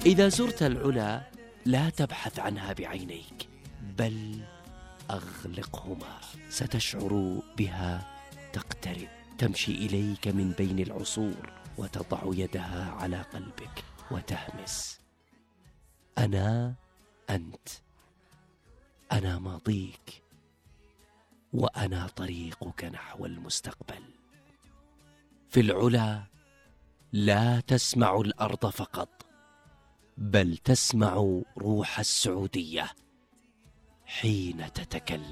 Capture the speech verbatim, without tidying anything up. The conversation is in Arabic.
إذا زرت العلا لا تبحث عنها بعينيك، بل أغلقهما. ستشعر بها تقترب، تمشي إليك من بين العصور، وتضع يدها على قلبك وتهمس: أنا أنت، أنا ماضيك، وأنا طريقك نحو المستقبل. في العلا لا تسمع الأرض فقط، بل تسمع روح السعودية حين تتكلم.